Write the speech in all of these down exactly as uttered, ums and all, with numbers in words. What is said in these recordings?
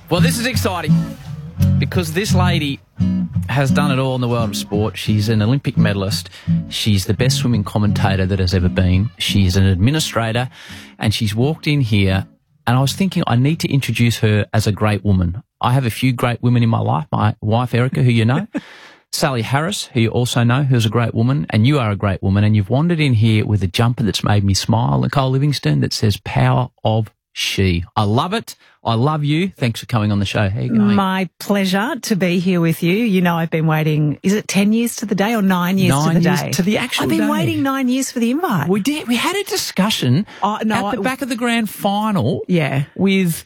Well, this is exciting because this lady has done it all in the world of sport. She's an Olympic medalist. She's the best swimming commentator that has ever been. She's an administrator, and she's walked in here, and I was thinking I need to introduce her as a great woman. I have a few great women in my life. My wife, Erica, who you know, Sally Harris, who you also know, who's a great woman, and you are a great woman, and you've wandered in here with a jumper that's made me smile, Nicole Livingstone, that says Power of She. I love it. I love you. Thanks for coming on the show. How are you going? My pleasure to be here with you. You know, I've been waiting, is it ten years to the day or nine years nine to the years day? to the actual I've been day. waiting nine years for the invite. We did. We had a discussion Oh, no, at the I- back of the grand final Yeah. with,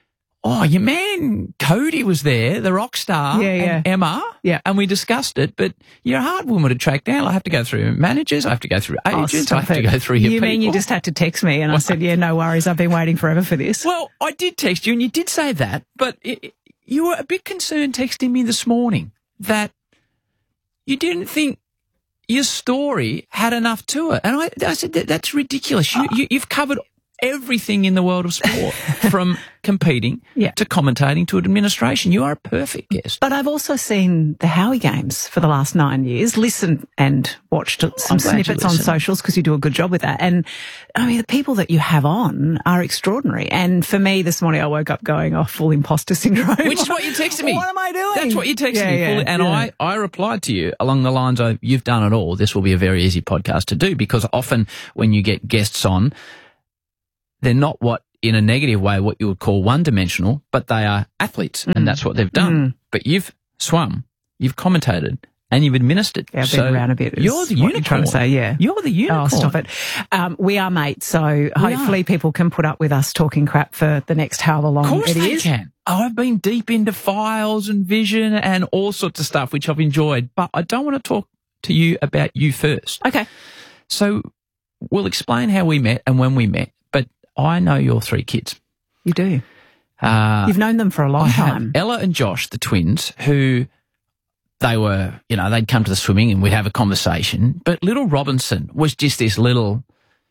oh, your man Cody was there, the rock star, Yeah, yeah. and Emma, Yeah. and we discussed it, but you're a hard woman to track down. I have to go through managers, I have to go through Oh, agents, I stop have it. to go through your You people. mean you just had to text me? And I said, yeah, no worries. I've been waiting forever for this. Well, I did text you, and you did say that, but it, it- you were a bit concerned texting me this morning that you didn't think your story had enough to it. And I, I said, that, that's ridiculous. You, you, you've covered everything in the world of sport, from competing Yeah. to commentating to administration. You are a perfect guest. But I've also seen the Howie Games for the last nine years, listened and watched some I'm glad you snippets on listened. socials because you do a good job with that. And I mean, the people that you have on are extraordinary. And for me, this morning I woke up going, oh, full imposter syndrome. Which is what you texted me. What am I doing? That's what you texted Yeah, me. yeah, fully. And yeah. I, I replied to you along the lines of, you've done it all. This will be a very easy podcast to do, because often when you get guests on, they're not what, in a negative way, what you would call one-dimensional, but they are athletes, and that's what they've done. Mm. But you've swum, you've commentated, and you've administered. Yeah, I've so been around a bit. is You're the what unicorn. you're trying to say, yeah. You're the unicorn. Oh, stop it. Um, we are mates, so hopefully people can put up with us talking crap for the next however long Of course it they is. can. Oh, I've been deep into files and vision and all sorts of stuff, which I've enjoyed. But I don't want to talk to you about you first. Okay. So we'll explain how we met and when we met. But I know your three kids. You do. Uh, You've known them for a long I have time. Ella and Josh, the twins, who they were, you know, they'd come to the swimming and we'd have a conversation. But little Robinson was just this little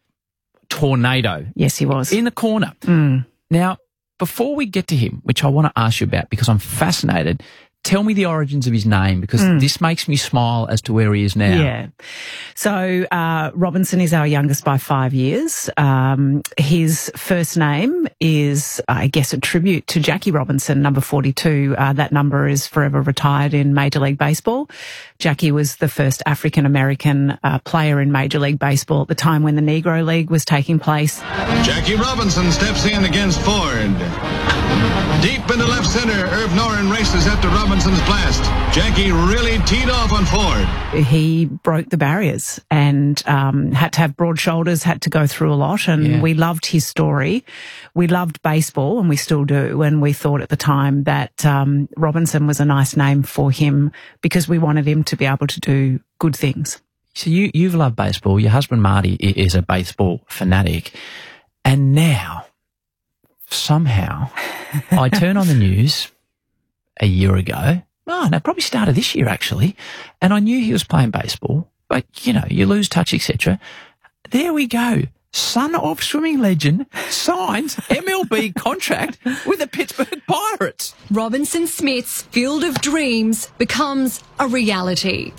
tornado Yes, he was. in the corner. Mm. Now, before we get to him, which I want to ask you about because I'm fascinated, tell me the origins of his name, because this makes me smile as to where he is now. Yeah. So uh, Robinson is our youngest by five years. Um, his first name is, I guess, a tribute to Jackie Robinson, number forty-two. Uh, that number is forever retired in Major League Baseball. Jackie was the first African-American uh, player in Major League Baseball at the time when the Negro League was taking place. Jackie Robinson steps in against Ford. Deep into left center, Irv Noren races after Robinson's blast. Jackie really teed off on Ford. He broke the barriers and um, had to have broad shoulders, had to go through a lot, and Yeah. we loved his story. We loved baseball, and we still do, and we thought at the time that um, Robinson was a nice name for him because we wanted him to be able to do good things. So you, you've loved baseball. Your husband, Marty, i- is a baseball fanatic. And now, somehow, I turn on the news a year ago. Oh, no, probably started this year, actually. And I knew he was playing baseball. But, you know, you lose touch, et cetera. There we go. Son of swimming legend signs M L B contract with the Pittsburgh Pirates. Robinson Smith's Field of Dreams becomes a reality.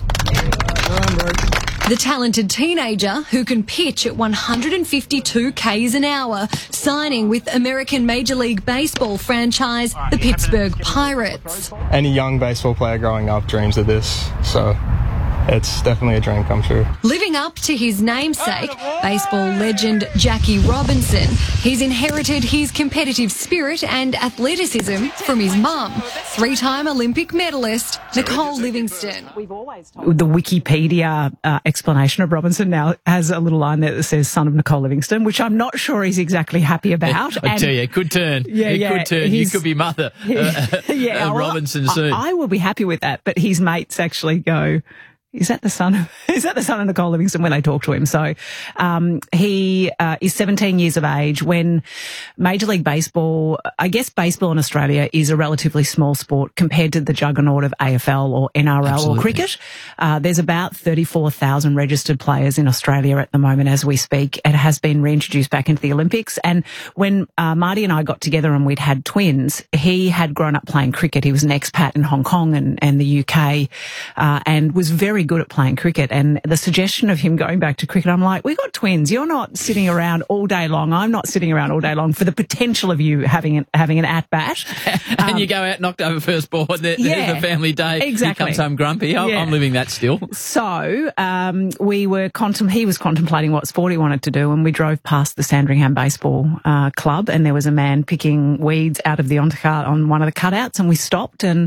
The talented teenager who can pitch at one hundred fifty-two kays an hour, signing with American Major League Baseball franchise, the Pittsburgh Pirates. Any young baseball player growing up dreams of this, so it's definitely a dream come true. Living up to his namesake, baseball legend Jackie Robinson, he's inherited his competitive spirit and athleticism from his mum, three-time Olympic medalist Nicole Livingstone. The Wikipedia uh, explanation of Robinson now has a little line there that says son of Nicole Livingstone, which I'm not sure he's exactly happy about. I And- tell you, it could turn. Yeah, it yeah, could turn. You he's- could be mother uh, yeah, uh, well, Robinson I- soon. I will be happy with that, but his mates actually go, Is that the son of, is that the son of Nicole Livingston when they talk to him? So, um, he, uh, is seventeen years of age when Major League Baseball, I guess baseball in Australia is a relatively small sport compared to the juggernaut of A F L or N R L Absolutely. or cricket. Uh, there's about thirty-four thousand registered players in Australia at the moment as we speak. It has been reintroduced back into the Olympics. And when, uh, Marty and I got together and we'd had twins, he had grown up playing cricket. He was an expat in Hong Kong and, and the U K, uh, and was very good at playing cricket. And the suggestion of him going back to cricket, I'm like, we got twins. You're not sitting around all day long. I'm not sitting around all day long for the potential of you having an, having an at bat. and um, you go out, knocked over first ball, and there, yeah, there's a family day. exactly. He comes home grumpy. I'm, Yeah. I'm living that still. So, um, we were contem- he was contemplating what sport he wanted to do, and we drove past the Sandringham Baseball, uh, club, and there was a man picking weeds out of the undercart on one of the cutouts, and we stopped and,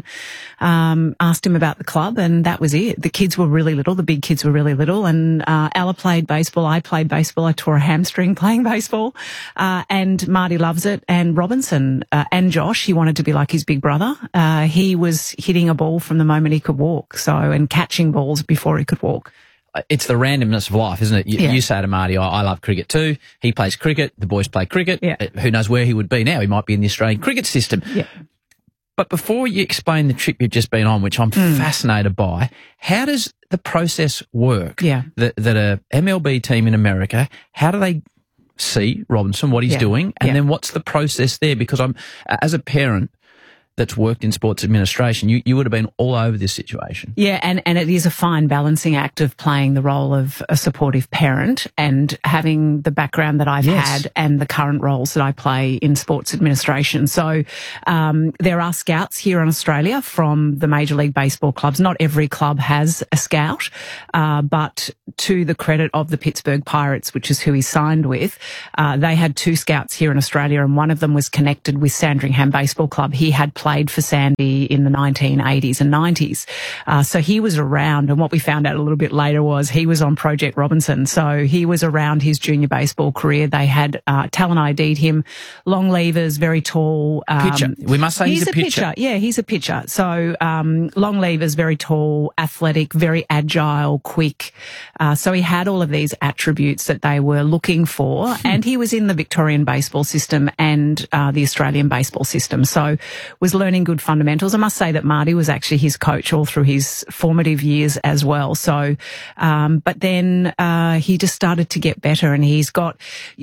um, asked him about the club, and that was it. The kids were really little. The big kids were really little, and uh, Ella played baseball. I played baseball. I tore a hamstring playing baseball, uh, and Marty loves it. And Robinson uh, and Josh, he wanted to be like his big brother. Uh, he was hitting a ball from the moment he could walk, so and catching balls before he could walk. It's the randomness of life, isn't it? You, Yeah. you say to Marty, oh, I love cricket too. He plays cricket. The boys play cricket. Yeah. Uh, Who knows where he would be now? He might be in the Australian cricket system. Yeah. But before you explain the trip you've just been on, which I'm Mm. fascinated by, how does the process work? Yeah. That, that a M L B team in America, how do they see Robinson, what he's Yeah. doing, and Yeah. then what's the process there? Because I'm, as a parent that's worked in sports administration, you, you would have been all over this situation. Yeah, and, and it is a fine balancing act of playing the role of a supportive parent and having the background that I've Yes. had and the current roles that I play in sports administration. So um, there are scouts here in Australia from the Major League Baseball clubs. Not every club has a scout, uh, but to the credit of the Pittsburgh Pirates, which is who he signed with, uh, they had two scouts here in Australia, and one of them was connected with Sandringham Baseball Club. He had played for Sandy in the nineteen eighties and nineties. Uh, so he was around, and what we found out a little bit later was he was on Project Robinson. So he was around his junior baseball career. They had uh, talent I D'd him, long levers, very tall. Um, Pitcher. We must say he's, a pitcher. Yeah, he's a pitcher. So um, long levers, very tall, athletic, very agile, quick. Uh, so he had all of these attributes that they were looking for, Hmm. and he was in the Victorian baseball system and uh, the Australian baseball system. So was learning good fundamentals. I must say that Marty was actually his coach all through his formative years as well. So, um, but then uh, he just started to get better, and he's got,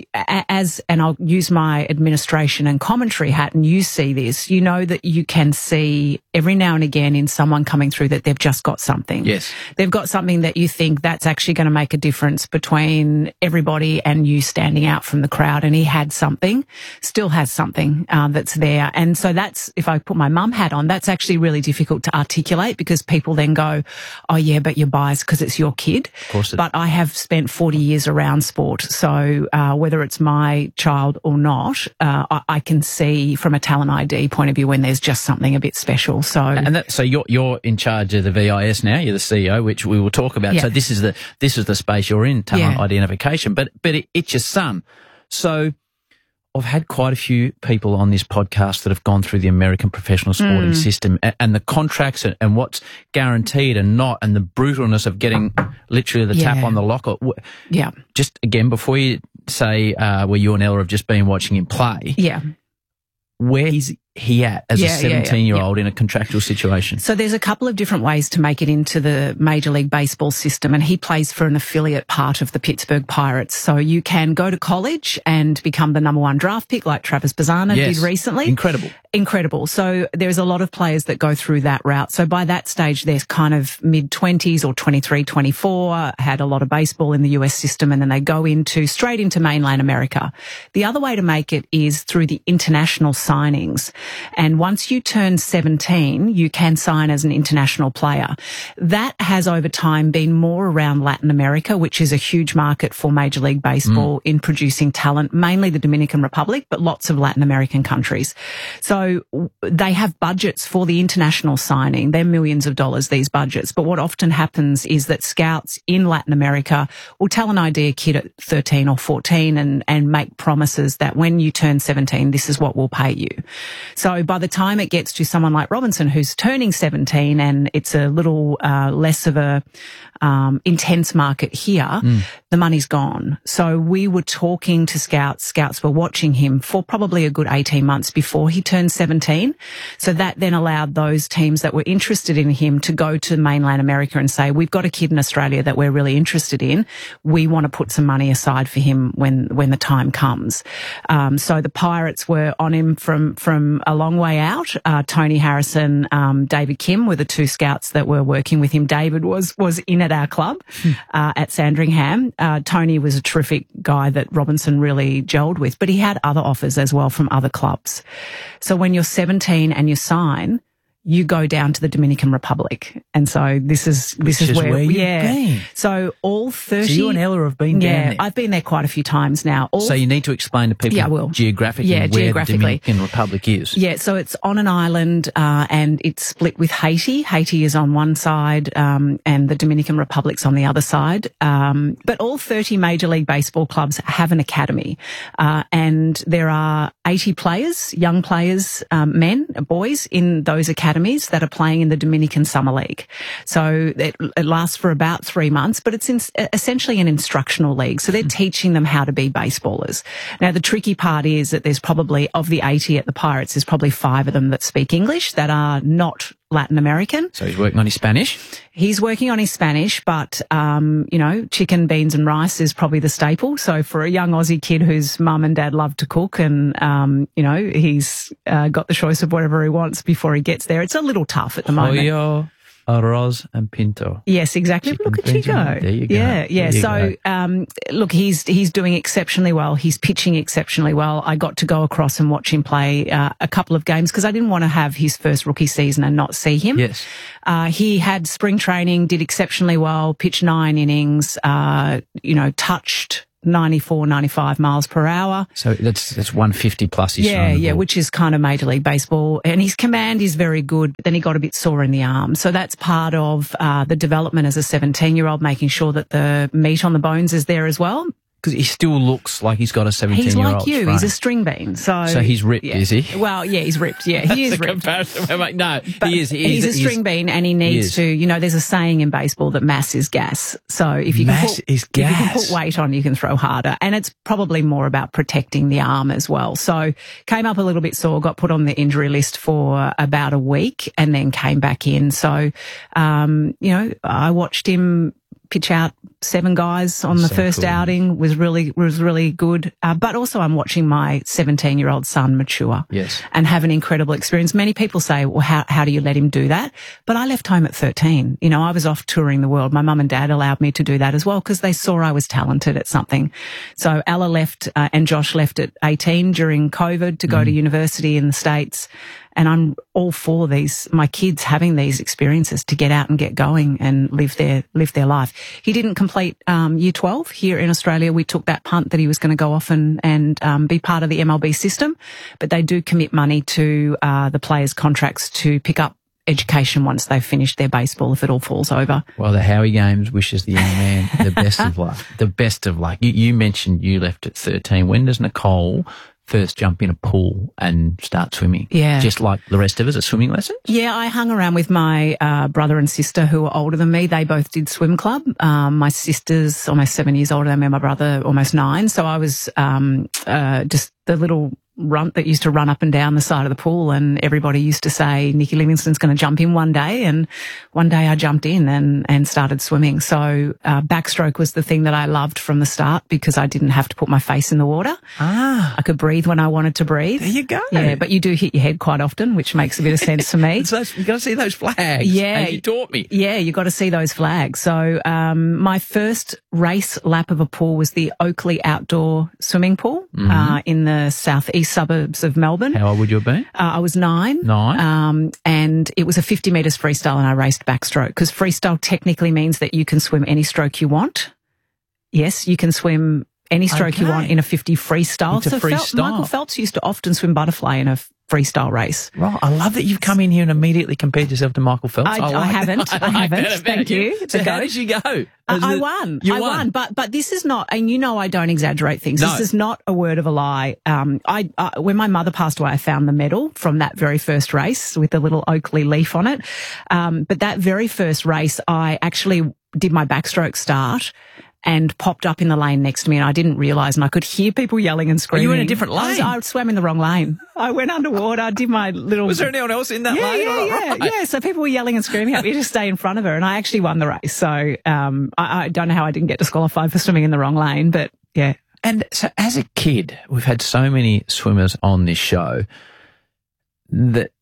as, and I'll use my administration and commentary hat, and you see this, you know that you can see every now and again in someone coming through that they've just got something. Yes. They've got something that you think that's actually going to make a difference between everybody and you standing out from the crowd. And he had something, still has something uh, that's there. And so that's, if I put my mum hat on, that's actually really difficult to articulate, because people then go, oh yeah, but you're biased because it's your kid. Of course it But I have spent forty years around sport. So uh, whether it's my child or not, uh, I, I can see from a talent I D point of view when there's just something a bit special. So And that, so you're you're in charge of the V I S now. You're the C E O, which we will talk about. Yeah. So this is the this is the space you're in, talent Yeah. identification. But but it, it's your son. So I've had quite a few people on this podcast that have gone through the American professional sporting Mm. system, and, and the contracts and, and what's guaranteed and not, and the brutalness of getting literally the tap Yeah. on the locker. W- yeah, Just again, before you say uh, where you and Ella have just been watching him play, yeah. where is he at as Yeah, a yeah, yeah, seventeen-year-old in a contractual situation? So there's a couple of different ways to make it into the Major League Baseball system, and he plays for an affiliate part of the Pittsburgh Pirates. So you can go to college and become the number one draft pick like Travis Bazzana Yes. did recently. Incredible. Incredible. So there's a lot of players that go through that route. So by that stage, they're kind of mid-twenties or twenty-three, twenty-four, had a lot of baseball in the U S system, and then they go into straight into mainland America. The other way to make it is through the international signings. And once you turn seventeen, you can sign as an international player. That has over time been more around Latin America, which is a huge market for Major League Baseball mm. in producing talent, mainly the Dominican Republic, but lots of Latin American countries. So So they have budgets for the international signing. They're millions of dollars, these budgets. But what often happens is that scouts in Latin America will tell an idea kid at thirteen or fourteen and, and make promises that when you turn seventeen, this is what we'll pay you. So by the time it gets to someone like Robinson, who's turning seventeen, and it's a little uh, less of a um, intense market here, mm. the money's gone. So we were talking to scouts. Scouts were watching him for probably a good eighteen months before he turned seventeen. So that then allowed those teams that were interested in him to go to mainland America and say, we've got a kid in Australia that we're really interested in. We want to put some money aside for him when, when the time comes. Um, so the Pirates were on him from, from a long way out. Uh, Tony Harrison, um, David Kim were the two scouts that were working with him. David was, was in at our club, hmm. uh, at Sandringham. Uh, Tony was a terrific guy that Robinson really gelled with, but he had other offers as well from other clubs. So when you're seventeen and you sign, you go down to the Dominican Republic. And so this is, this Which is, is where, where you've yeah. been. So all thirty. So you and Ella have been yeah, down there. I've been there quite a few times now. All so you need to explain to people yeah, I will. geographically yeah, where geographically. the Dominican Republic is. Yeah, so it's on an island, uh, and it's split with Haiti. Haiti is on one side, um, and the Dominican Republic's on the other side. Um, but all thirty Major League Baseball clubs have an academy, uh, and there are eighty players, young players, um, men, boys in those academies that are playing in the Dominican Summer League. So it, it lasts for about three months, but it's in, essentially an instructional league. So they're teaching them how to be baseballers. Now, the tricky part is that there's probably, of the eighty at the Pirates, there's probably five of them that speak English that are not Latin American. So he's working on his Spanish? He's working on his Spanish, but, um, you know, chicken, beans and rice is probably the staple. So for a young Aussie kid whose mum and dad love to cook and, um, you know, he's uh, got the choice of whatever he wants before he gets there, it's a little tough at the moment. Pollo, arroz and pinto. Yes, exactly. Chicken, Look at you go. There you go. Yeah, yeah. There you So, go. um, look, he's he's doing exceptionally well. He's pitching exceptionally well. I got to go across and watch him play uh, a couple of games because I didn't want to have his first rookie season and not see him. Yes. Uh, he had spring training, did exceptionally well, pitched nine innings, uh, you know, touched ninety-four, ninety-five miles per hour. So that's that's one fifty plus. Yeah, yeah, which is kind of Major League Baseball. And his command is very good, but then he got a bit sore in the arm. So that's part of uh, the development as a seventeen-year-old, making sure that the meat on the bones is there as well. Because he still looks like he's got a seventeen-year-old. He's like you. Frame. He's a string bean. So so he's ripped, yeah. is he? Well, yeah, he's ripped. Yeah, he is That's a ripped. comparison. No, But he is. He he's is, a string bean, and he needs he to. You know, there's a saying in baseball that mass is gas. So if you Mass can put, is if you can gas. put weight on, you can throw harder. And it's probably more about protecting the arm as well. So came up a little bit sore, got put on the injury list for about a week, and then came back in. So, um, you know, I watched him pitch out seven guys on the So first cool. outing, was really was really good. Uh, but also I'm watching my seventeen-year-old son mature. Yes. And have an incredible experience. Many people say, well, how, how do you let him do that? But I left home at thirteen. You know, I was off touring the world. My mum and dad allowed me to do that as well because they saw I was talented at something. So Ella left uh, and Josh left at eighteen during COVID to go Mm. to university in the States. And I'm all for these, my kids having these experiences to get out and get going and live their, live their life. He didn't complete, um, year twelve here in Australia. We took that punt that he was going to go off and, and, um, be part of the M L B system, but they do commit money to, uh, the players' contracts to pick up education once they've finished their baseball if it all falls over. Well, the Howie Games wishes the young man the best of luck. The best of luck. You, you mentioned you left at thirteen. When does Nicole first jump in a pool and start swimming? Yeah. Just like the rest of us at swimming lessons? Yeah, I hung around with my uh, brother and sister who were older than me. They both did swim club. Um, my sister's almost seven years older than me, my brother almost nine. So I was um, uh, just the little runt that used to run up and down the side of the pool, and everybody used to say Nikki Livingston's going to jump in one day, and one day I jumped in and, and started swimming. So uh, backstroke was the thing that I loved from the start because I didn't have to put my face in the water. Ah. I could breathe when I wanted to breathe. There you go. Yeah, but you do hit your head quite often, which makes a bit of sense to me. So you've got to see those flags. Yeah. And you taught me. Yeah, you got to see those flags. So um, my first race lap of a pool was the Oakley Outdoor Swimming Pool Mm-hmm. uh, in the southeast suburbs of Melbourne. How old would you have been? Uh, I was nine. Nine. Um, and it was a fifty metres freestyle, and I raced backstroke because freestyle technically means that you can swim any stroke you want. Yes, you can swim any stroke you Okay. want in a fifty freestyle. It's a so Fel- freestyle. Michael Phelps used to often swim butterfly in a freestyle race. Right. I love that you've come in here and immediately compared yourself to Michael Phelps. I, I, like I haven't. that. I, I haven't. like Thank you. you. So The how go. did you go? I, Was I it- won. You I won. won. But but this is not, and you know I don't exaggerate things. No. This is not a word of a lie. Um, I, I when my mother passed away, I found the medal from that very first race with the little Oakley leaf on it. Um, but that very first race, I actually did my backstroke start and popped up in the lane next to me, and I didn't realise, and I could hear people yelling and screaming. you were in a different I, was- lane? I swam in the wrong lane. I went underwater, did my little... Was there anyone else in that yeah, lane? Yeah, Right, yeah, right. yeah. So people were yelling and screaming at me to stay in front of her, and I actually won the race. So um, I, I don't know how I didn't get disqualified for swimming in the wrong lane, but yeah. And so as a kid, we've had so many swimmers on this show that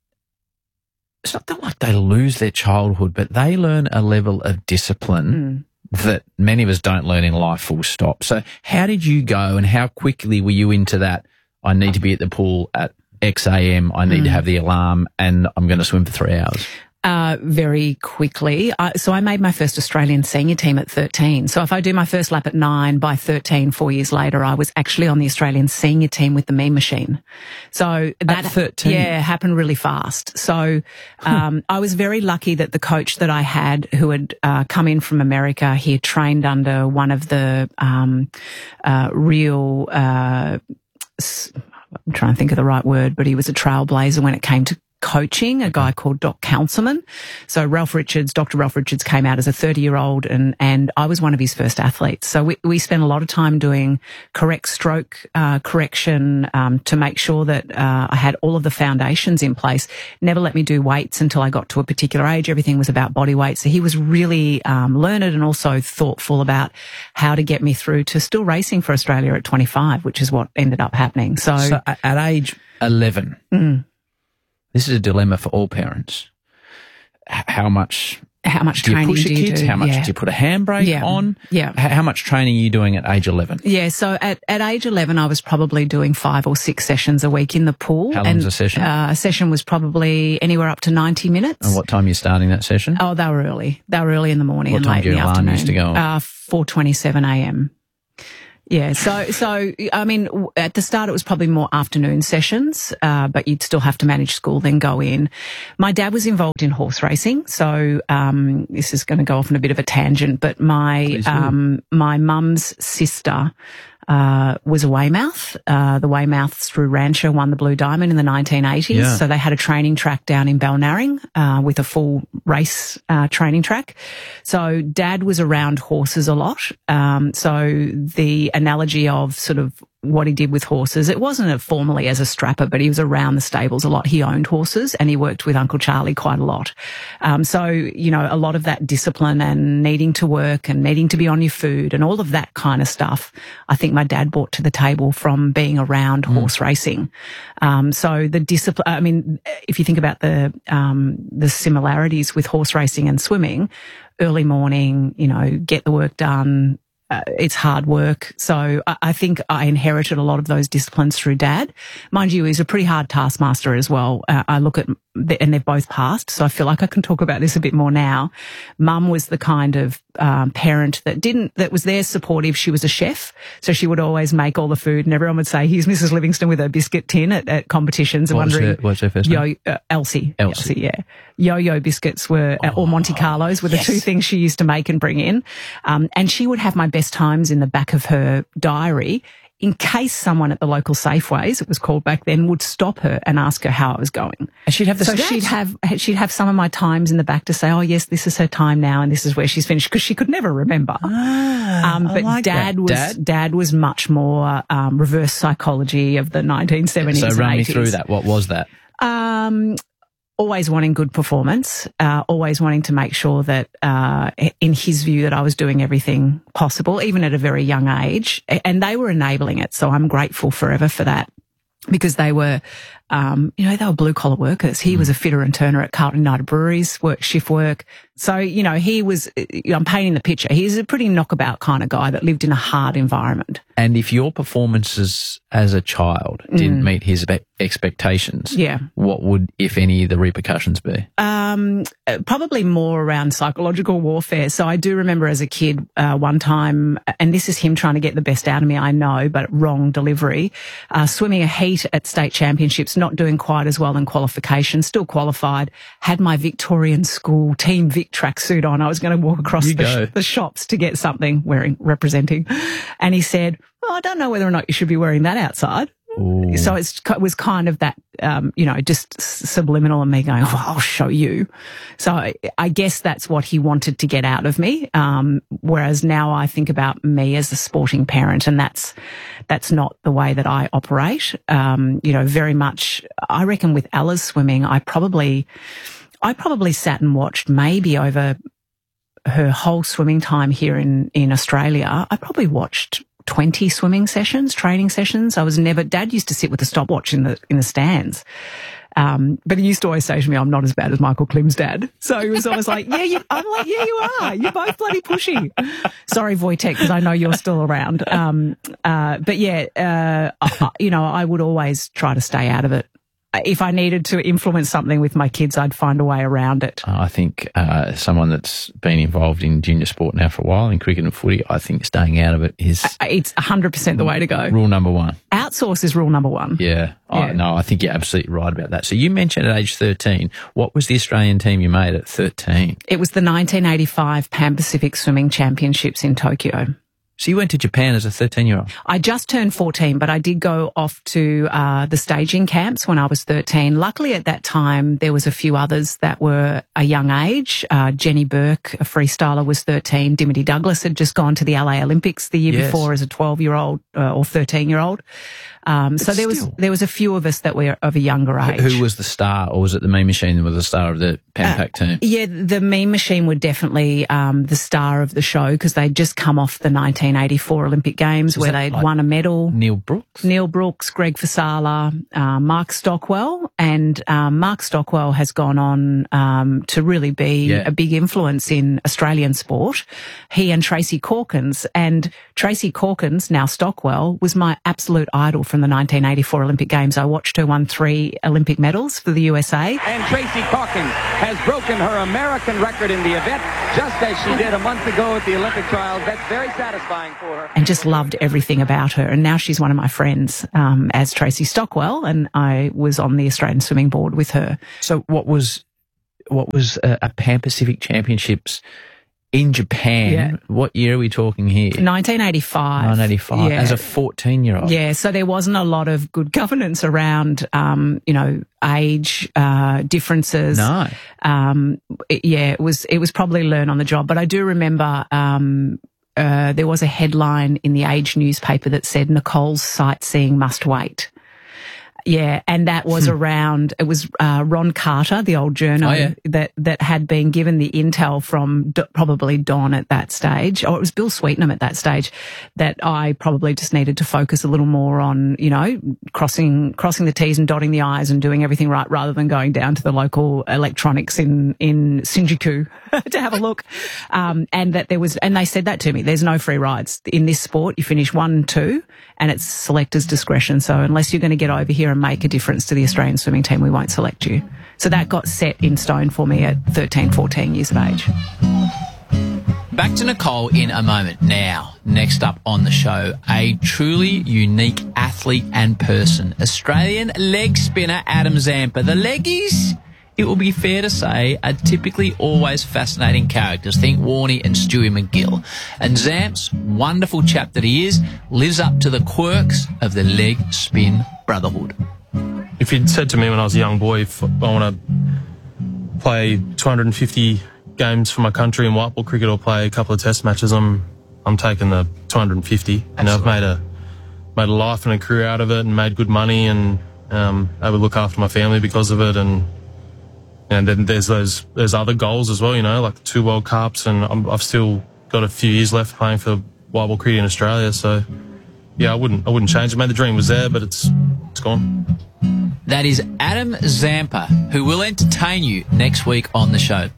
it's not that like they lose their childhood, but they learn a level of discipline that many of us don't learn in life, full stop. So how did you go and how quickly were you into that? I need to be at the pool at X A M. I need to have the alarm and I'm going to swim for three hours. Uh, very quickly. I, so I made my first Australian senior team at thirteen. So if I do my first lap at nine, by thirteen, four years later, I was actually on the Australian senior team with the Mean Machine. So that, thirteen? yeah, happened really fast. So, um, I was very lucky that the coach that I had, who had, uh, come in from America, he had trained under one of the, um, uh, real, uh, I'm trying to think of the right word, but he was a trailblazer when it came to coaching, a guy called Doc Councilman. So Ralph Richards, Doctor Ralph Richards came out as a thirty-year-old and, and I was one of his first athletes. So we, we spent a lot of time doing correct stroke uh, correction um, to make sure that uh, I had all of the foundations in place. Never let me do weights until I got to a particular age. Everything was about body weight. So he was really um, learned and also thoughtful about how to get me through to still racing for Australia at twenty-five, which is what ended up happening. So, So at, at age eleven, mm, this is a dilemma for all parents. H- how much how much do you training push do your you kids? do? How much Yeah. do you put a handbrake Yeah. on? Yeah. H- how much training are you doing at age eleven? Yeah, so at, at age eleven, I was probably doing five or six sessions a week in the pool. How long's a session? Uh, a session was probably anywhere up to ninety minutes. And what time are you starting that session? Oh, they were early. They were early in the morning What and time late do in your the alarm afternoon. used to go on? Uh, four twenty-seven a.m. Yeah, so, so, I mean, w- at the start it was probably more afternoon sessions, uh, but you'd still have to manage school, then go in. My dad was involved in horse racing, so, um, this is going to go off on a bit of a tangent, but my, Please do. um, my mum's sister, uh, was a Weymouth. Uh, the Weymouths through Rancher won the Blue Diamond in the nineteen eighties. Yeah. So they had a training track down in Balnarring, uh, with a full race, uh, training track. So Dad was around horses a lot. Um, so the analogy of sort of what he did with horses, it wasn't a formally as a strapper, but he was around the stables a lot. He owned horses and he worked with Uncle Charlie quite a lot. Um, so, you know, a lot of that discipline and needing to work and needing to be on your food and all of that kind of stuff, I think my dad brought to the table from being around Mm. horse racing. Um, so the discipline, I mean, if you think about the, um, the similarities with horse racing and swimming, early morning, you know, get the work done, Uh, it's hard work. So I, I think I inherited a lot of those disciplines through Dad. Mind you, he's a pretty hard taskmaster as well. Uh, I look at, and they've both passed, so I feel like I can talk about this a bit more now. Mum was the kind of um, parent that didn't, that was there supportive. She was a chef, so she would always make all the food, and everyone would say, "Here's Missus Livingston with her biscuit tin at, at competitions." And What was wondering, her- what's her first name? Yo, uh, Elsie. Elsie. yeah. Yo-yo biscuits were, uh, or Monte Carlos were the yes. two things she used to make and bring in. Um, and she would have my best times in the back of her diary in case someone at the local Safeways, it was called back then, would stop her and ask her how I was going. And she'd have the So stats. she'd have, she'd have some of my times in the back to say, "Oh yes, this is her time now and this is where she's finished," because she could never remember. Ah, Um, I but like dad that. was, Dad? dad was much more, um, reverse psychology of the nineteen seventies So and run me eighties. through that. What was that? Um, always wanting good performance, uh, always wanting to make sure that, uh, in his view, that I was doing everything possible, even at a very young age. And they were enabling it. So I'm grateful forever for that, because they were, um, you know, they were blue collar workers. He was a fitter and turner at Carlton United Breweries, worked shift work. So, you know, he was, I'm painting the picture. He's a pretty knockabout kind of guy that lived in a hard environment. And if your performances as a child didn't meet his be- expectations, Yeah. what would, if any, the repercussions be? Um, uh, probably more around psychological warfare. So I do remember as a kid, uh, one time, and this is him trying to get the best out of me, I know, but wrong delivery, uh, swimming a heat at state championships, not doing quite as well in qualification, still qualified, had my Victorian school Team Vic tracksuit on. I was going to walk across the, sh- the shops to get something wearing, representing. And he said, well, I don't know whether or not you should be wearing that outside. Ooh. So it's, it was kind of that, um, you know, just subliminal and me going, oh, I'll show you. So I, I guess that's what he wanted to get out of me. Um, whereas now I think about me as a sporting parent, and that's, that's not the way that I operate. Um, you know, very much, I reckon with Ella's swimming, I probably, I probably sat and watched maybe over her whole swimming time here in, in Australia. I probably watched twenty swimming sessions, training sessions. I was never, Dad used to sit with a stopwatch in the, in the stands. Um, but he used to always say to me, I'm not as bad as Michael Klim's dad. So he was always like, yeah, you, I'm like, yeah, you are. You're both bloody pushy. Sorry, Wojtek, because I know you're still around. Um, uh, but yeah, uh, I, you know, I would always try to stay out of it. If I needed to influence something with my kids, I'd find a way around it. I think uh, someone that's been involved in junior sport now for a while, in cricket and footy, I think staying out of it is... It's one hundred percent the way to go. Rule number one. Outsource is rule number one. Yeah. yeah. I, no, I think you're absolutely right about that. So you mentioned at age thirteen, what was the Australian team you made at thirteen? It was the nineteen eighty-five Pan Pacific Swimming Championships in Tokyo. So you went to Japan as a thirteen-year-old? I just turned fourteen, but I did go off to uh, the staging camps when I was thirteen. Luckily at that time, there was a few others that were a young age. Uh, Jenny Burke, a freestyler, was thirteen. Dimity Douglas had just gone to the L A Olympics the year yes. before as a twelve-year-old uh, or thirteen-year-old. Um, so there still. was there was a few of us that were of a younger age. Who was the star, or was it the Mean Machine that was the star of the Pan Pac uh, team? Yeah, the Mean Machine were definitely um, the star of the show because they'd just come off the nineteen eighty-four Olympic Games was where they'd like won a medal. Neil Brooks? Neil Brooks, Greg Fasala, uh, Mark Stockwell. And um, Mark Stockwell has gone on um, to really be yeah. a big influence in Australian sport. He and Tracy Corkins. And Tracy Corkins, now Stockwell, was my absolute idol from the nineteen eighty-four Olympic Games. I watched her won three Olympic medals for the U S A. And Tracy Corkins has broken her American record in the event, just as she did a month ago at the Olympic trials. That's very satisfying for her. And just loved everything about her. And now she's one of my friends um, as Tracy Stockwell, and I was on the Australian Swimming Board with her. So what was what was a, a Pan Pacific Championships in Japan? Yeah. What year are we talking here? nineteen eighty-five. nineteen eighty-five, yeah. As a fourteen-year-old. Yeah, so there wasn't a lot of good governance around, um, you know, age uh, differences. No. Um, it, yeah, it was it was probably learn on the job. But I do remember um, uh, there was a headline in the Age newspaper that said, Nicole's sightseeing must wait. Yeah, and that was around, it was uh, Ron Carter, the old journo, oh, yeah. that, that had been given the intel from D- probably Don at that stage, or it was Bill Sweetenham at that stage, that I probably just needed to focus a little more on, you know, crossing crossing the T's and dotting the I's and doing everything right rather than going down to the local electronics in, in Shinjuku to have a look. Um, and that there was, and they said that to me, there's no free rides. In this sport, you finish one, two, and it's selector's discretion. So unless you're going to get over here and make a difference to the Australian swimming team, we won't select you. So that got set in stone for me at thirteen, fourteen years of age. Back to Nicole in a moment. Now, next up on the show, a truly unique athlete and person, Australian leg spinner Adam Zampa. The leggies, it will be fair to say, are typically always fascinating characters. Think Warney and Stewie McGill. And Zamps, wonderful chap that he is, lives up to the quirks of the leg spin brotherhood. If you'd said to me when I was a young boy, if I want to play two hundred fifty games for my country in white ball cricket or play a couple of test matches, I'm I'm taking the two hundred fifty. And I've made a made a life and a career out of it and made good money and um, able to look after my family because of it. And and then there's those there's other goals as well, you know, like the two World Cups, and I'm, I've still got a few years left playing for white ball cricket in Australia. So yeah, I wouldn't I wouldn't change it. Maybe the dream was there, but it's it's gone. That is Adam Zampa, who will entertain you next week on the show.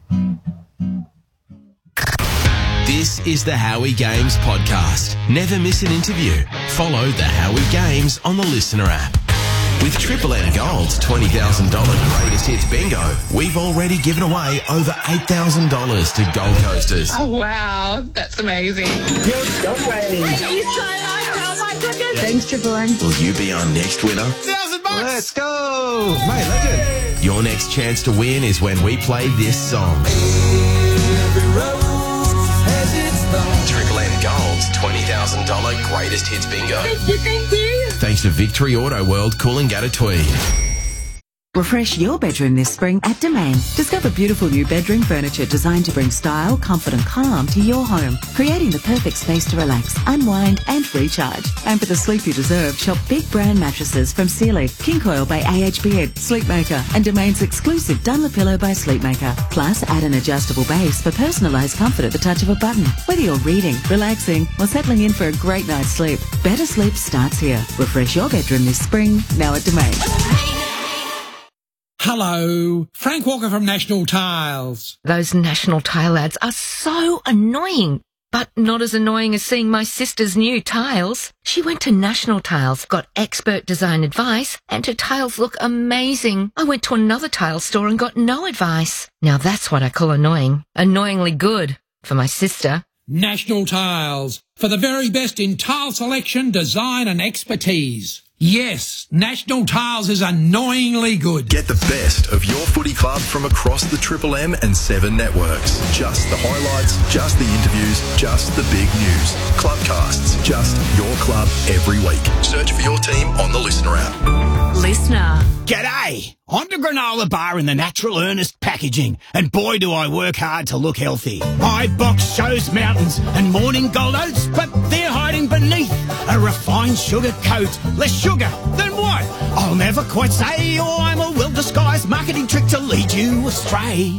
This is the Howie Games podcast. Never miss an interview. Follow the Howie Games on the Listener app. With Triple M Gold's twenty thousand dollars Greatest Hits Bingo, we've already given away over eight thousand dollars to Gold Coasters. Oh, wow. That's amazing. Yes, don't worry. Thank you so much. Oh, my goodness. Thanks, Triple M. Will you be our next winner? Thousand What? Let's go! Mate, legend. Your next chance to win is when we play this song. Every rose has its thorn. Triple M Gold's twenty thousand dollars Greatest Hits Bingo. Thank you, thank you. Thanks to Victory Auto World, Coolangatta Tweed. Refresh your bedroom this spring at Domain. Discover beautiful new bedroom furniture designed to bring style, comfort and calm to your home, creating the perfect space to relax, unwind and recharge. And for the sleep you deserve, shop big brand mattresses from Sealy, King Coil by A H B Ed, Sleepmaker and Domain's exclusive Dunlopillow by Sleepmaker. Plus, add an adjustable base for personalised comfort at the touch of a button. Whether you're reading, relaxing or settling in for a great night's sleep, better sleep starts here. Refresh your bedroom this spring, now at Domain. Hello, Frank Walker from National Tiles. Those National Tile ads are so annoying, but not as annoying as seeing my sister's new tiles. She went to National Tiles, got expert design advice, and her tiles look amazing. I went to another tile store and got no advice. Now that's what I call annoying. Annoyingly good for my sister. National Tiles, for the very best in tile selection, design and expertise. Yes, National Tiles is annoyingly good. Get the best of your footy club from across the Triple M and Seven networks. Just the highlights, just the interviews, just the big news. Clubcasts, just your club every week. Search for your team on the Listener app. Listener. G'day. I'm the granola bar in the Natural Earnest packaging, and boy do I work hard to look healthy. My box shows mountains and morning gold oats, but they're hiding beneath a refined sugar coat. Less sugar than what? I'll never quite say, or I'm a well-disguised marketing trick to lead you astray.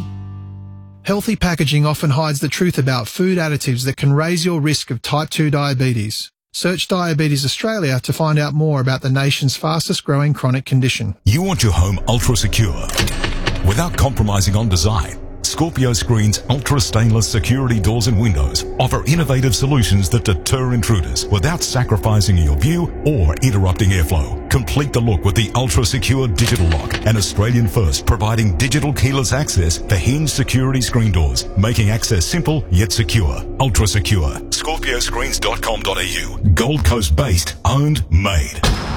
Healthy packaging often hides the truth about food additives that can raise your risk of type two diabetes. Search Diabetes Australia to find out more about the nation's fastest growing chronic condition. You want your home ultra secure without compromising on design. Scorpio Screen's ultra stainless security doors and windows offer innovative solutions that deter intruders without sacrificing your view or interrupting airflow. Complete the look with the ultra secure digital lock, an Australian first providing digital keyless access for hinge security screen doors, making access simple yet secure. Ultra secure. scorpio screens dot com dot a u. Gold Coast based, owned, made.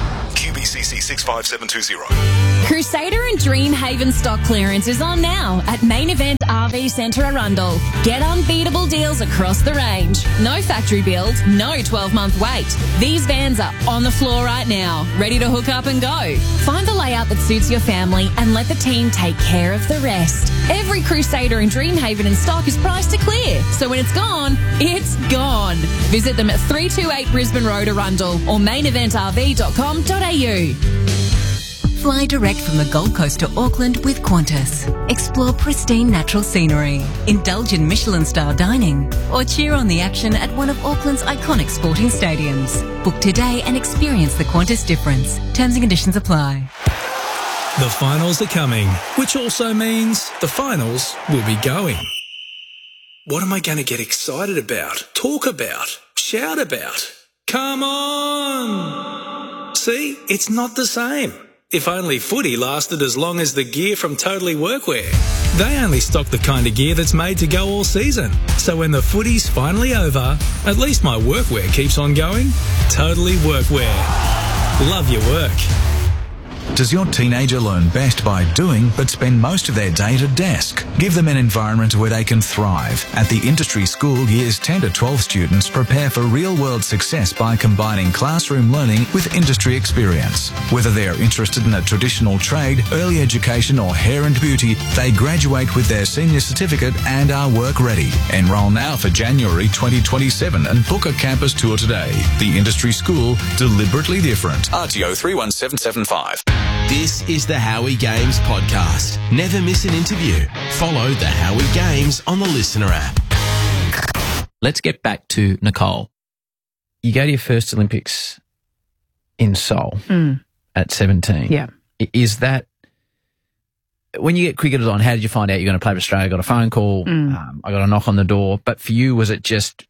Q B C C six five seven two zero. Crusader and Dreamhaven stock clearance is on now at Main Event R V Centre Arundel. Get unbeatable deals across the range. No factory build, no twelve-month wait. These vans are on the floor right now, ready to hook up and go. Find the layout that suits your family and let the team take care of the rest. Every Crusader and Dreamhaven in stock is priced to clear, so when it's gone, it's gone. Visit them at three two eight Brisbane Road, Arundel, or main event r v dot com dot a u. Fly direct from the Gold Coast to Auckland with Qantas. Explore pristine natural scenery, indulge in Michelin-style dining, or cheer on the action at one of Auckland's iconic sporting stadiums. Book today and experience the Qantas difference. Terms and conditions apply. The finals are coming, which also means the finals will be going. What am I going to get excited about, talk about, shout about? Come on! See, it's not the same. If only footy lasted as long as the gear from Totally Workwear. They only stock the kind of gear that's made to go all season. So when the footy's finally over, at least my workwear keeps on going. Totally Workwear. Love your work. Does your teenager learn best by doing but spend most of their day at a desk? Give them an environment where they can thrive. At the Industry School, years ten to twelve students prepare for real-world success by combining classroom learning with industry experience. Whether they are interested in a traditional trade, early education or hair and beauty, they graduate with their senior certificate and are work ready. Enroll now for January twenty twenty-seven and book a campus tour today. The Industry School, deliberately different. R T O three one seven seven five. This is the Howie Games podcast. Never miss an interview. Follow the Howie Games on the Listener app. Let's get back to Nicole. You go to your first Olympics in Seoul Mm. at seventeen. Yeah. I- Is that, when you get cricketers on, how did you find out you're going to play for Australia? I got a phone call, Mm. um, I got a knock on the door, but for you, was it just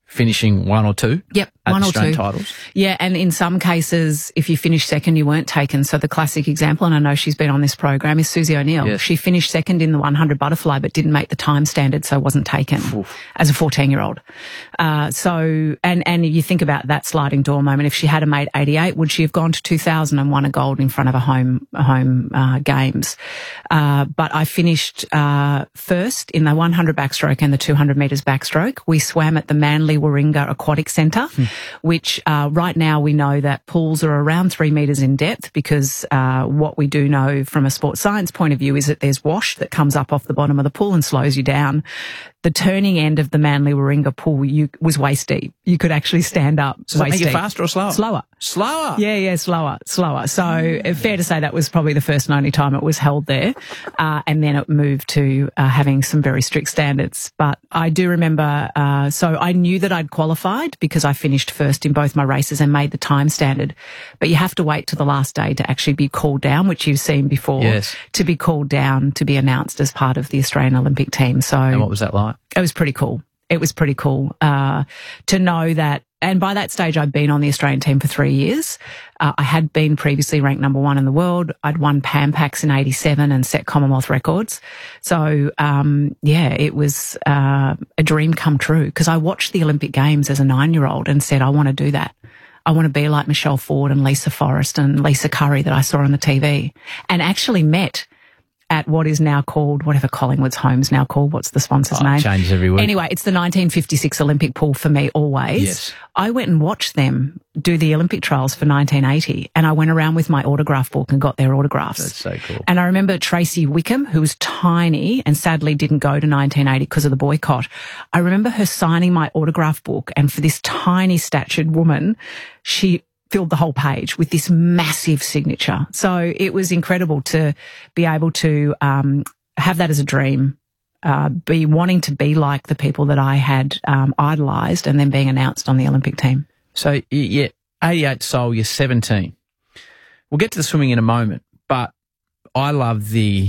finishing one or two. Yep, at one the or Australian two titles. Yeah, and in some cases, if you finish second, you weren't taken. So the classic example, and I know she's been on this program, is Susie O'Neill. Yes. She finished second in the one hundred butterfly, but didn't make the time standard, so wasn't taken Oof. as a fourteen-year-old. Uh, so, and and you think about that sliding door moment. If she had a made eighty-eight, would she have gone to two thousand and won a gold in front of a home a home uh, games? Uh, but I finished uh, first in the one hundred backstroke and the two hundred metres backstroke. We swam at the Manly Warringah Aquatic Centre, hmm. which uh, right now we know that pools are around three metres in depth, because uh, what we do know from a sports science point of view is that there's wash that comes up off the bottom of the pool and slows you down. The turning end of the Manly Warringah pool you, was waist deep. You could actually stand up. Does that waist make deep. it faster or slower? Slower. Slower? Yeah, yeah, slower, slower. So mm. fair to say that was probably the first and only time it was held there. Uh, and then it moved to uh, having some very strict standards. But I do remember, uh, so I knew that I'd qualified because I finished first in both my races and made the time standard. But you have to wait till the last day to actually be called down, which you've seen before, yes. to be called down, to be announced as part of the Australian Olympic team. So, and what was that like? It was pretty cool. It was pretty cool uh, to know that. And by that stage, I'd been on the Australian team for three years. Uh, I had been previously ranked number one in the world. I'd won Pan Pacs in eighty-seven and set Commonwealth records. So, um, yeah, it was uh, a dream come true, because I watched the Olympic Games as a nine-year-old and said, I want to do that. I want to be like Michelle Ford and Lisa Forrest and Lisa Curry that I saw on the T V, and actually met at what is now called, whatever Collingwood's home's now called. What's the sponsor's oh, name? It changes every week. Anyway, it's the nineteen fifty-six Olympic pool for me always. Yes. I went and watched them do the Olympic trials for nineteen eighty, and I went around with my autograph book and got their autographs. That's so cool. And I remember Tracy Wickham, who was tiny and sadly didn't go to nineteen eighty because of the boycott. I remember her signing my autograph book, and for this tiny statured woman, she filled the whole page with this massive signature. So it was incredible to be able to um, have that as a dream, uh, be wanting to be like the people that I had um, idolised, and then being announced on the Olympic team. So, yeah, eighty-eight Seoul, you're seventeen. We'll get to the swimming in a moment, but I love the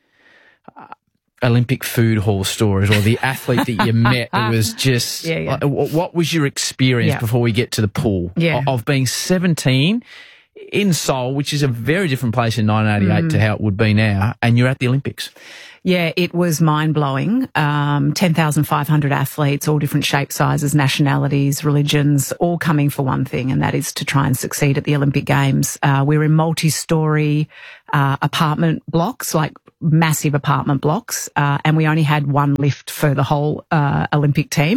uh, Olympic food hall stories, or the athlete that you met. It was just, yeah, yeah. Uh, what was your experience yeah. before we get to the pool yeah. of, of being seventeen in Seoul, which is a very different place in nineteen eighty-eight mm. to how it would be now, and you're at the Olympics? Yeah, it was mind-blowing. Um, ten thousand five hundred athletes, all different shapes, sizes, nationalities, religions, all coming for one thing, and that is to try and succeed at the Olympic Games. Uh, we were in multi-storey uh, apartment blocks, like massive apartment blocks, uh, and we only had one lift for the whole uh, Olympic team.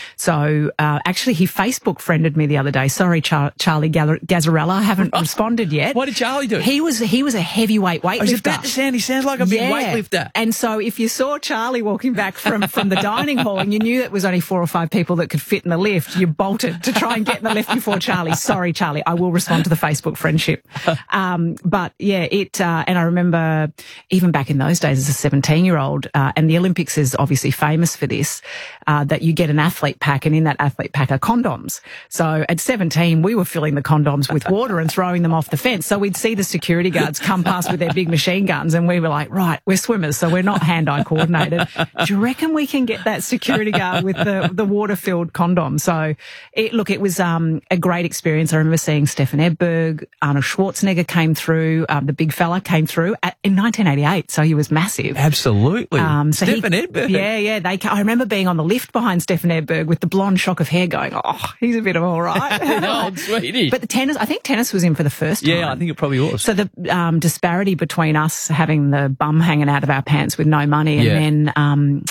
So uh, actually, he Facebook friended me the other day. Sorry, Char- Charlie Gazzarella, I haven't responded yet. What did Charlie do? He was he was a heavyweight weightlifter. I was about to sound, he sounds like a big yeah. weightlifter. And so if you saw Charlie walking back from, from the dining hall and you knew that was only four or five people that could fit in the lift, you bolted to try and get in the lift before Charlie. Sorry, Charlie, I will respond to the Facebook friendship. Um, but yeah, it, uh, and I remember even back in those days as a seventeen-year-old, uh, and the Olympics is obviously famous for this, uh, that you get an athlete pack, and in that athlete pack are condoms. So at seventeen, we were filling the condoms with water and throwing them off the fence. So we'd see the security guards come past with their big machine guns, and we were like, right, we're swimmers, so we're not hand-eye coordinated. Do you reckon we can get that security guard with the, the water-filled condom? So it, look, it was um, a great experience. I remember seeing Stefan Edberg, Arnold Schwarzenegger came through, um, the big fella came through at, in nineteen eighty-eight, so he was massive. Absolutely. Um, so Stefan he, Edberg. Yeah, yeah. They. I remember being on the lift behind Stefan Edberg with the blonde shock of hair going, oh, he's a bit of all right. No, sweetie. But the tennis, I think tennis was in for the first time. Yeah, I think it probably was. So the um, disparity between us having the bum hanging out of our pants with no money, and yeah. then um,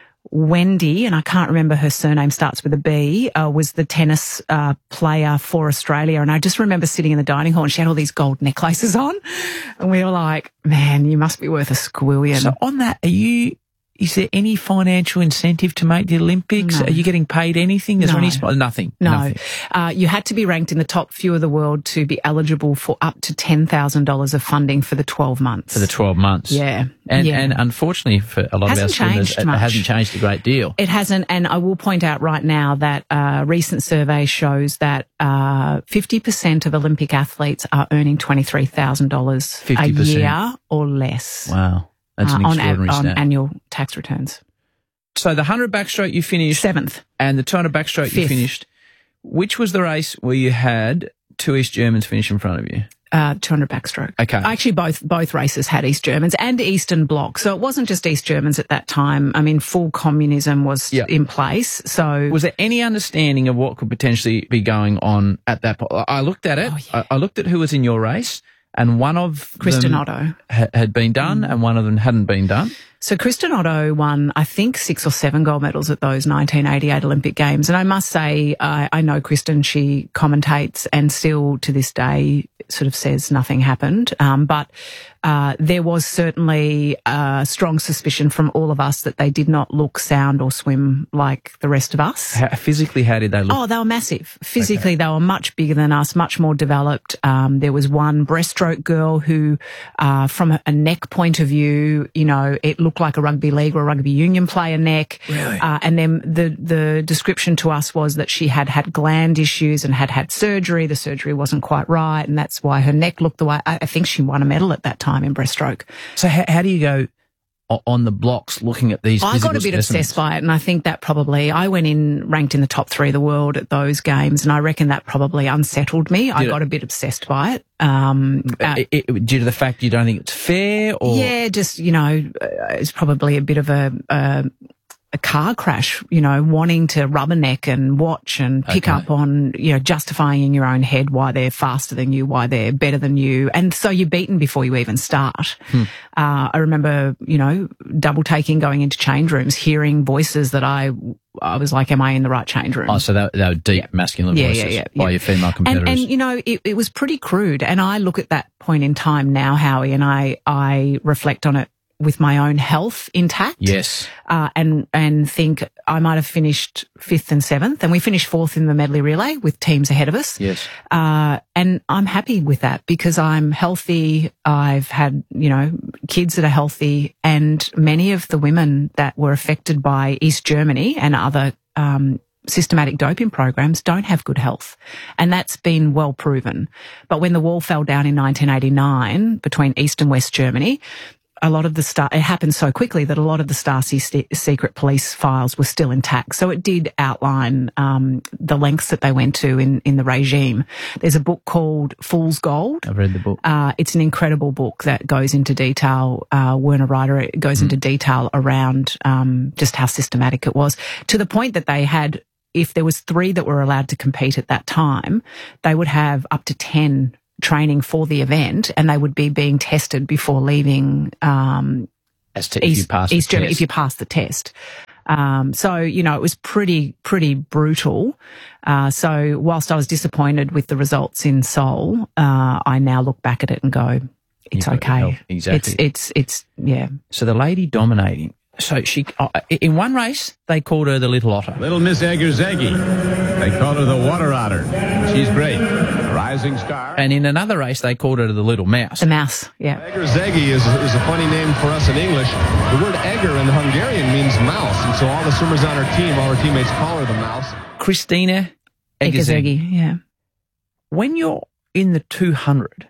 Wendy, and I can't remember her surname, starts with a B, uh, was the tennis uh, player for Australia. And I just remember sitting in the dining hall and she had all these gold necklaces on. And we were like, man, you must be worth a squillion. So on that, are you... Is there any financial incentive to make the Olympics? No. Are you getting paid anything? Is no. there any sp- nothing? No. Nothing. Uh, you had to be ranked in the top few of the world to be eligible for up to ten thousand dollars of funding for the twelve months. For the twelve months. Yeah. And, yeah. and unfortunately for a lot hasn't of our swimmers, changed it much. hasn't changed a great deal. It hasn't. And I will point out right now that a uh, recent survey shows that uh, fifty percent of Olympic athletes are earning twenty-three thousand dollars a year or less. Wow. That's an uh, extraordinary on, stat. on annual tax returns. So the one hundred backstroke you finished seventh, and the two hundred backstroke you Fifth. finished. Which was the race where you had two East Germans finish in front of you? Uh, two hundred backstroke. Okay. Actually, both both races had East Germans and Eastern Bloc, so it wasn't just East Germans at that time. I mean, full communism was Yep. in place. So Was there any understanding of what could potentially be going on at that point? I looked at it. I, I looked at who was in your race, and one of Kristen them Otto. ha- had been done, and one of them hadn't been done. So Kristen Otto won, I think, six or seven gold medals at those nineteen eighty-eight Olympic Games. And I must say, I, I know Kristen, she commentates and still to this day sort of says nothing happened. Um, but uh, there was certainly a strong suspicion from all of us that they did not look, sound or swim like the rest of us. How, physically, how did they look? Oh, they were massive. Physically, they were much bigger than us, much more developed. Um, there was one breaststroke girl who, uh, from a, a neck point of view, you know, it looked like a rugby league or a rugby union player neck. Really? Uh, and then the, the description to us was that she had had gland issues and had had surgery. The surgery wasn't quite right, and that's why her neck looked the way. I, I think she won a medal at that time in breaststroke. So how, how do you go o- on the blocks looking at these I physical got a bit specimens? obsessed by it, and I think that probably, I went in ranked in the top three of the world at those games, and I reckon that probably unsettled me. I Did it- got a bit obsessed by it. Um, uh, It- it- due to the fact you don't think it's fair, or yeah, just, you know, uh, it's probably a bit of a, a, a car crash, you know, wanting to rubberneck and watch and pick Okay. up on, you know, justifying in your own head why they're faster than you, why they're better than you. And so you're beaten before you even start. Hmm. Uh, I remember, you know, double taking, going into change rooms, hearing voices that I, I was like, am I in the right change room? Oh, so they, they were deep masculine Yeah, voices yeah, yeah, by yeah. your female competitors. And, and you know, it, it was pretty crude. And I look at that point in time now, Howie, and I, I reflect on it with my own health intact. Yes. Uh, and, and think I might have finished fifth and seventh, and we finished fourth in the medley relay with teams ahead of us. Yes. Uh, and I'm happy with that because I'm healthy. I've had, you know, kids that are healthy, and many of the women that were affected by East Germany and other, um, systematic doping programs don't have good health. And that's been well proven. But when the wall fell down in nineteen eighty-nine between East and West Germany, a lot of the star, it happened so quickly that a lot of the Stasi st- secret police files were still intact. So it did outline, um, the lengths that they went to in, in the regime. There's a book called Fool's Gold. I've read the book. Uh, it's an incredible book that goes into detail. Uh, Werner Ryder, it goes Mm. into detail around, um, just how systematic it was, to the point that they had, if there was three that were allowed to compete at that time, they would have up to ten training for the event, and they would be being tested before leaving um, As to if East, you pass the East Germany test. if you pass the test. Um, so, you know, it was pretty, pretty brutal. Uh, so whilst I was disappointed with the results in Seoul, uh, I now look back at it and go, it's You've got your okay. health. Exactly. It's, it's, it's, yeah. So the lady dominating. So she, uh, in one race, they called her the Little Otter. Little Miss Eggerzeggy. They call her the Water Otter. She's great. A rising star. And in another race, they called her the Little Mouse. The mouse, yeah. Eggerzeggy is, is a funny name for us in English. The word Egger in Hungarian means mouse, and so all the swimmers on her team, all her teammates call her the mouse. Christina Eggerzeggy. Eggerzeggy, yeah. When you're in the two hundred,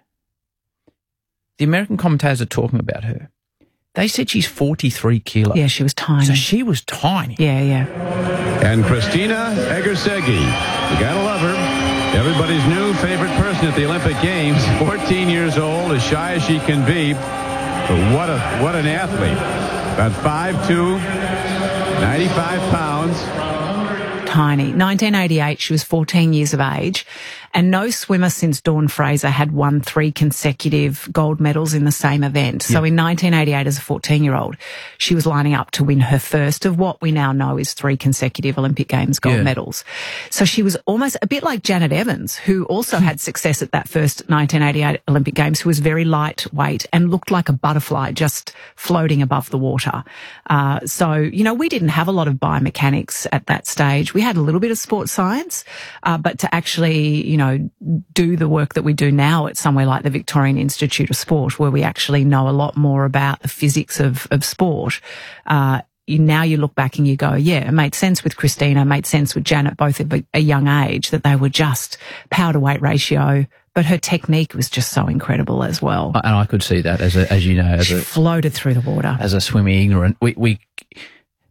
the American commentators are talking about her. They said she's forty-three kilos. Yeah, she was tiny. So she was tiny. Yeah, yeah. And Christina Eggerzeggy. You gotta love her. Everybody's new favorite person at the Olympic Games. fourteen years old, as shy as she can be. But what a what an athlete. About five two, ninety-five pounds. Tiny. nineteen eighty-eight, she was fourteen years of age, and no swimmer since Dawn Fraser had won three consecutive gold medals in the same event. So Yeah. in nineteen eighty-eight, as a fourteen-year-old, she was lining up to win her first of what we now know is three consecutive Olympic Games gold Yeah. medals. So she was almost a bit like Janet Evans, who also had success at that first nineteen eighty-eight Olympic Games, who was very lightweight and looked like a butterfly just floating above the water. Uh, so, you know, we didn't have a lot of biomechanics at that stage. We had a little bit of sports science, uh, but to actually, you know, do the work that we do now at somewhere like the Victorian Institute of Sport, where we actually know a lot more about the physics of, of sport, uh, you, now you look back and you go, yeah, it made sense with Christina, made sense with Janet, both at a, a young age, that they were just power to weight ratio, but her technique was just so incredible as well. And I could see that as a, as you know, as She a floated through the water. as a swimming ignorant. We we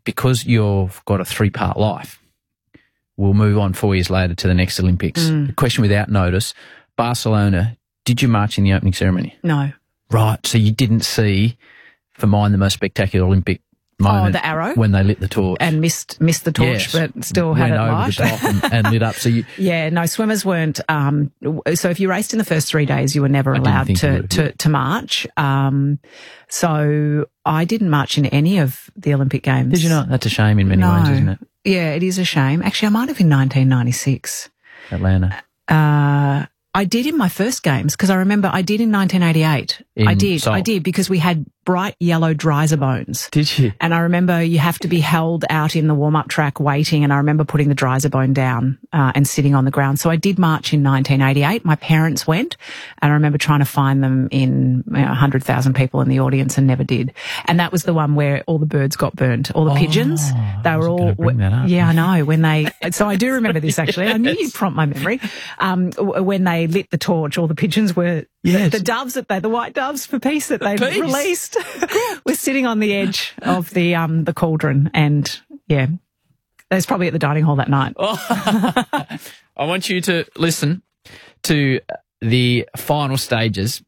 because you've got a three-part life, we'll move on four years later to the next Olympics. Mm. A question without notice. Barcelona, did you march in the opening ceremony? No. Right, so you didn't see, for mine, the most spectacular Olympic moment. Oh, the arrow? When they lit the torch. And missed missed the torch, Yes. but still had Went it over light. the top and, and lit up. So you, Yeah, no, swimmers weren't. Um, so if you raced in the first three days, you were never I didn't allowed think you to, would, to, to march. Um, so I didn't march in any of the Olympic Games. did you not? That's a shame in many No. ways, isn't it? Yeah, it is a shame. Actually, I might have in nineteen ninety-six. Atlanta. Uh, I did in my first games because I remember I did in nineteen eighty-eight. In I did. Seoul. I did because we had bright yellow dryzer bones. Did you? And I remember you have to be held out in the warm-up track waiting, and I remember putting the dryzer bone down uh, and sitting on the ground. So I did march in nineteen eighty-eight. My parents went, and I remember trying to find them in you know, one hundred thousand people in the audience and never did. And that was the one where all the birds got burnt, all the Oh, pigeons. They were all... bring that up. Yeah, I know. When they... So I do remember this, actually. I knew you'd prompt my memory. Um, w- when they lit the torch, all the pigeons were... Yes. The, the doves that they... The white doves for peace that they Peace. released were sitting on the edge of the um the cauldron, and yeah, they was probably at the dining hall that night. I want you to listen to the final stages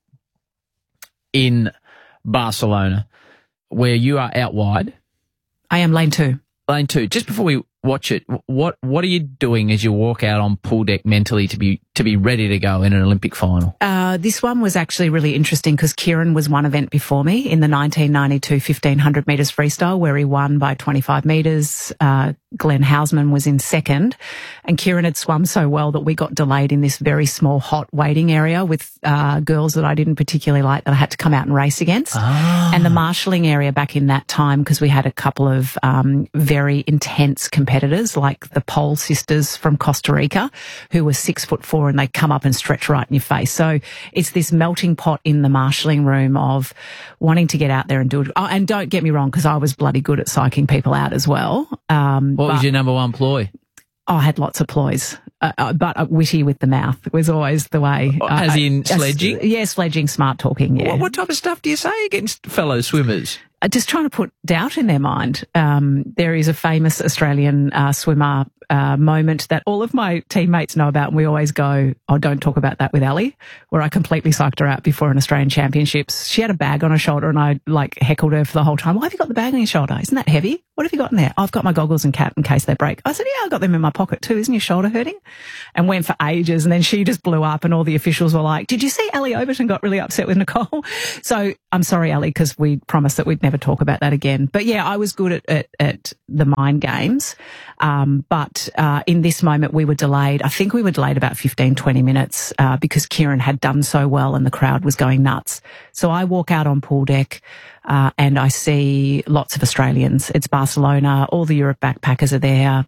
in Barcelona, where you are out wide. I am lane two. Lane two. Just before we watch it, what what are you doing as you walk out on pool deck mentally to be to be ready to go in an Olympic final? Uh, this one was actually really interesting because Kieran was one event before me in the nineteen ninety-two fifteen hundred metres freestyle, where he won by twenty-five metres. Uh, Glenn Hausman was in second, and Kieran had swum so well that we got delayed in this very small hot waiting area with uh, girls that I didn't particularly like that I had to come out and race against. Ah. And the marshalling area back in that time, because we had a couple of um, very intense competitors like the Pole sisters from Costa Rica, who were six foot four, and they come up and stretch right in your face. So it's this melting pot in the marshalling room of wanting to get out there and do it. Oh, and don't get me wrong, because I was bloody good at psyching people out as well. Um, What was but- your number one ploy? Oh, I had lots of ploys, uh, uh, but uh, witty with the mouth was always the way. Uh, As in uh, sledging? Yeah, sledging, smart talking, yeah. What, what type of stuff do you say against fellow swimmers? Uh, just trying to put doubt in their mind. Um, there is a famous Australian uh, swimmer uh, moment that all of my teammates know about, and we always go, oh, don't talk about that with Ali, where I completely psyched her out before an Australian Championships. She had a bag on her shoulder, and I like heckled her for the whole time. Why have you got the bag on your shoulder? Isn't that heavy? What have you got in there? Oh, I've got my goggles and cap in case they break. I said, yeah, I've got them in my pocket too. Isn't your shoulder hurting? And went for ages, and then she just blew up, and all the officials were like, did you see Ali Overton got really upset with Nicole? So I'm sorry, Ali, because we promised that we'd never talk about that again. But yeah, I was good at, at, at the mind games. Um, but uh, in this moment, we were delayed. I think we were delayed about fifteen, twenty minutes uh, because Kieran had done so well and the crowd was going nuts. So I walk out on pool deck uh, and I see lots of Australians. It's Barcelona. All the Europe backpackers are there.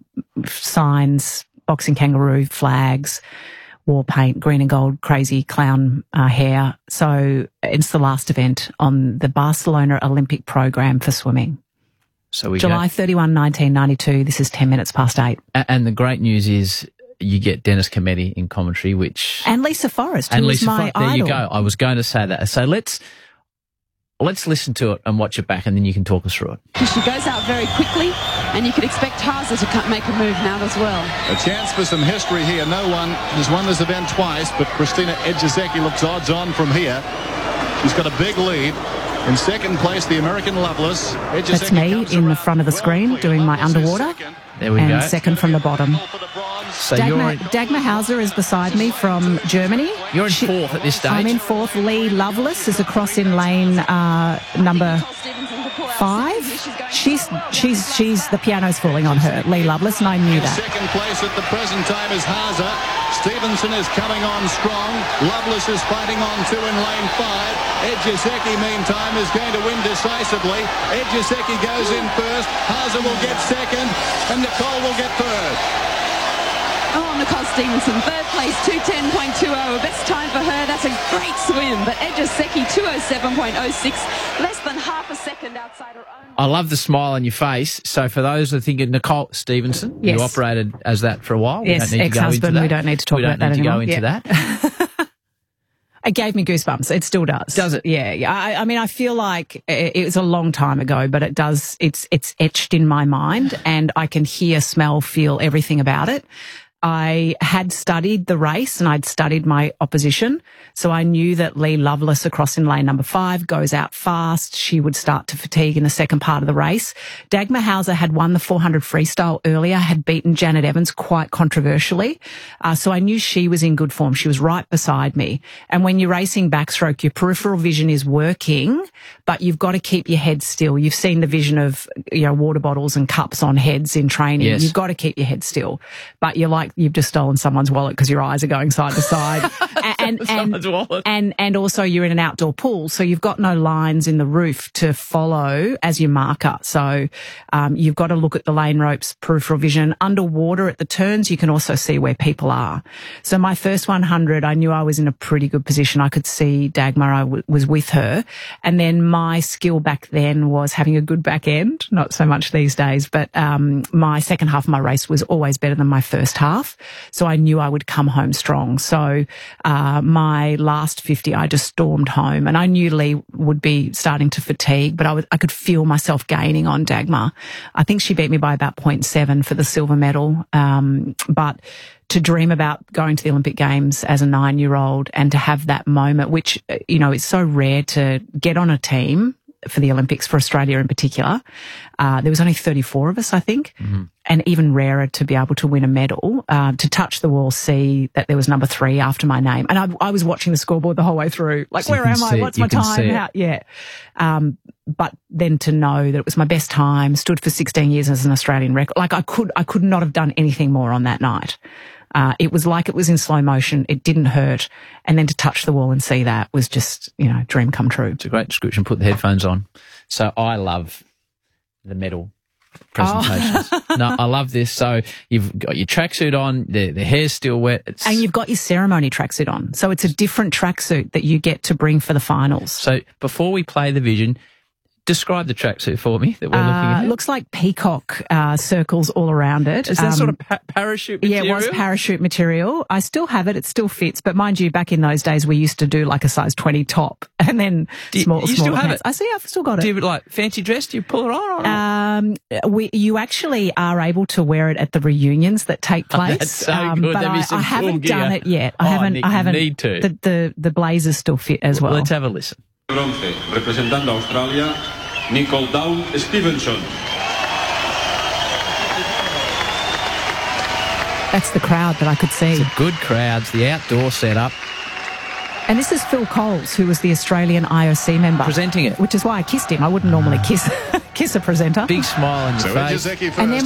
Signs, boxing kangaroo, flags, war paint, green and gold, crazy clown uh, hair. So it's the last event on the Barcelona Olympic program for swimming. So we July go, thirty-first, nineteen ninety-two. This is ten minutes past eight. A- and the great news is you get Dennis Cometti in commentary, which And Lisa Forrest, who and was Lisa my Fo- there idol. you go. I was going to say that. So let's let's listen to it and watch it back, and then you can talk us through it. She goes out very quickly, and you could expect Haza to cut- make a move now as well. A chance for some history here. No one has won this event twice, but Christina Ejizeki looks odds on from here. She's got a big lead. In second place, the American Loveless. That's me in the front of the screen doing my underwater. There we and go. second from the bottom. So Dagmar, you're in, Dagmar Hauser is beside me from Germany. you're in fourth at this stage. I'm in fourth. Lee Lovelace is across in lane uh, number five. She's she's she's the piano's falling on her. Lee Lovelace, and I knew that. Second place at the present time is Haza. Stevenson is coming on strong. Loveless is fighting on two in lane five. Ejizeki, meantime, is going to win decisively. Ejizeki goes in first. Haza will get second, and Nicole will get third. Oh, Nicole Stevenson, third place, two ten point two oh. Best time for her. That's a great swim. But Ejizeki, two oh seven point oh six, less than half a second outside her own. I love the smile on your face. So for those that are thinking, Nicole Stevenson, Yes. you operated as that for a while. We Yes, don't need to go into ex-husband. that. We don't need to talk we about don't that need to anymore. go into Yeah. that. It gave me goosebumps. It still does. Does it? Yeah. yeah. I, I mean, I feel like it, it was a long time ago, but it does, it's, it's etched in my mind and I can hear, smell, feel everything about it. I had studied the race and I'd studied my opposition. So I knew that Lee Lovelace across in lane number five goes out fast. She would start to fatigue in the second part of the race. Dagmar Hauser had won the four hundred freestyle earlier, had beaten Janet Evans quite controversially. Uh, so I knew she was in good form. She was right beside me. And when you're racing backstroke, your peripheral vision is working, but you've got to keep your head still. You've seen the vision of, you know, water bottles and cups on heads in training. Yes. You've got to keep your head still, but you're like, you've just stolen someone's wallet because your eyes are going side to side. and, and, and, and also you're in an outdoor pool, so you've got no lines in the roof to follow as your marker. So, um, you've got to look at the lane ropes, peripheral vision. Underwater at the turns, you can also see where people are. So my first one hundred, I knew I was in a pretty good position. I could see Dagmar, I w- was with her. And then my skill back then was having a good back end, not so much these days, but, um, my second half of my race was always better than my first half. So I knew I would come home strong. So, uh, my last fifty, I just stormed home and I knew Lee would be starting to fatigue, but I was, I could feel myself gaining on Dagmar. I think she beat me by about zero point seven for the silver medal. Um, but to dream about going to the Olympic Games as a nine-year-old and to have that moment, which, you know, is so rare to get on a team for the Olympics, for Australia in particular. Uh, there was only thirty-four of us, I think, mm-hmm. and even rarer to be able to win a medal, uh, to touch the wall, see that there was number three after my name. And I, I was watching the scoreboard the whole way through, like, so where am I? What's my time? How, yeah. Um, but then to know that it was my best time, stood for sixteen years as an Australian record, like I could, I could not have done anything more on that night. Uh, it was like it was in slow motion. It didn't hurt. And then to touch the wall and see that was just, you know, dream come true. It's a great description. Put the headphones on. So I love the medal presentations. Oh. No, I love this. So you've got your tracksuit on, the, the hair's still wet. It's... And you've got your ceremony tracksuit on. So it's a different tracksuit that you get to bring for the finals. So before we play the vision, describe the tracksuit for me that we're looking uh, at. It looks like peacock uh, circles all around it. Is that um, sort of pa- parachute material? Yeah, it was parachute material. I still have it. It still fits. But mind you, back in those days, we used to do like a size twenty top and then do you, small, you smaller still have pants. it? I see. I've still got it. Do you like fancy dress? Do you pull it on? Or um, we, you actually are able to wear it at the reunions that take place. Oh, that's so um, good. But That'd be I, some I cool haven't gear. done it yet. I oh, haven't. Nick, I haven't. You need to. The, the, the blazers still fit as well. Let's have a listen. Bronce, representando a Australia, Nicole Down Stevenson. That's the crowd that I could see. It's a good crowd. It's the outdoor setup. And this is Phil Coles, who was the Australian I O C member. Presenting it. Which is why I kissed him. I wouldn't normally kiss kiss a presenter. Big smile on your So face. Ejizeki And then